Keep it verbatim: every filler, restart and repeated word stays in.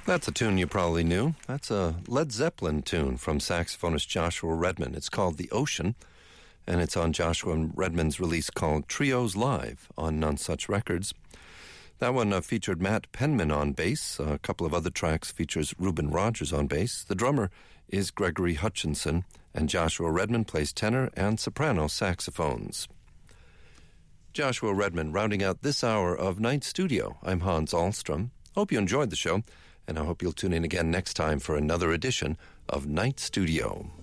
That's a tune you probably knew. That's a Led Zeppelin tune from saxophonist Joshua Redman. It's called The Ocean, and it's on Joshua Redman's release called Trios Live on None Such Records. That one uh, featured Matt Penman on bass. A couple of other tracks features Reuben Rogers on bass. The drummer is Gregory Hutchinson, and Joshua Redman plays tenor and soprano saxophones. Joshua Redman rounding out this hour of Night Studio. I'm Hans Ahlstrom. Hope you enjoyed the show, and I hope you'll tune in again next time for another edition of Night Studio.